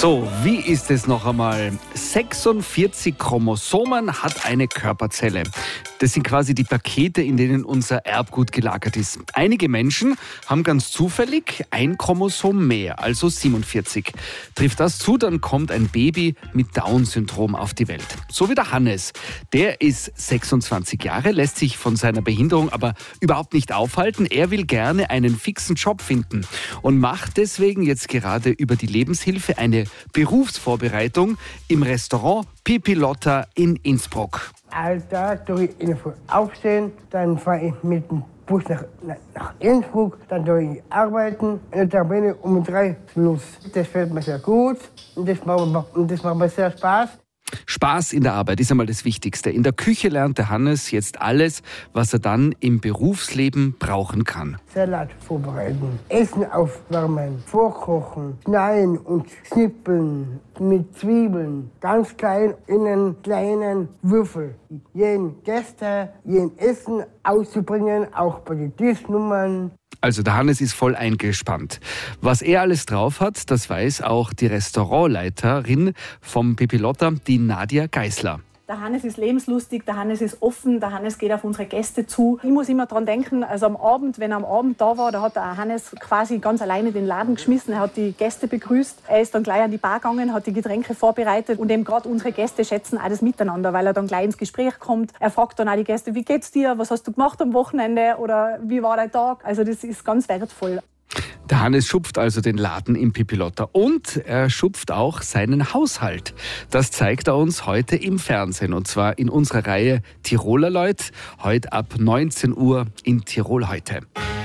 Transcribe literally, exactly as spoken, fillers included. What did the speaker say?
So, wie ist es noch einmal? sechsundvierzig Chromosomen hat eine Körperzelle. Das sind quasi die Pakete, in denen unser Erbgut gelagert ist. Einige Menschen haben ganz zufällig ein Chromosom mehr, also siebenundvierzig. Trifft das zu, dann kommt ein Baby mit Down-Syndrom auf die Welt. So wie der Hannes. Der ist sechsundzwanzig Jahre, lässt sich von seiner Behinderung aber überhaupt nicht aufhalten. Er will gerne einen fixen Job finden und macht deswegen jetzt gerade über die Lebenshilfe eine Berufsvorbereitung im Restaurant Pipilotta in Innsbruck. Alter, durch in der Früh aufstehen, dann fahre ich mit dem Bus nach, nach Innsbruck, dann durch ich arbeiten und dann bin ich um drei los. Das fällt mir sehr gut und das macht, und das macht mir sehr Spaß. Spaß in der Arbeit ist einmal das Wichtigste. In der Küche lernt der Hannes jetzt alles, was er dann im Berufsleben brauchen kann. Salat vorbereiten, Essen aufwärmen, vorkochen, schneiden und schnippeln mit Zwiebeln, ganz klein in einen kleinen Würfel. Jeden Gäste, jeden Essen auszubringen, auch bei den Tischnummern. Also der Hannes ist voll eingespannt. Was er alles drauf hat, das weiß auch die Restaurantleiterin vom Pipilotta, die Nadia Geisler. Der Hannes ist lebenslustig, der Hannes ist offen, der Hannes geht auf unsere Gäste zu. Ich muss immer dran denken, also am Abend, wenn er am Abend da war, da hat der Hannes quasi ganz alleine den Laden geschmissen. Er hat die Gäste begrüßt. Er ist dann gleich an die Bar gegangen, hat die Getränke vorbereitet. Und eben gerade unsere Gäste schätzen auch das Miteinander, weil er dann gleich ins Gespräch kommt. Er fragt dann auch die Gäste, wie geht's dir, was hast du gemacht am Wochenende oder wie war dein Tag? Also das ist ganz wertvoll. Der Hannes schupft also den Laden im Pipilotta und er schupft auch seinen Haushalt. Das zeigt er uns heute im Fernsehen und zwar in unserer Reihe Tiroler Leut, heute ab neunzehn Uhr in Tirol heute.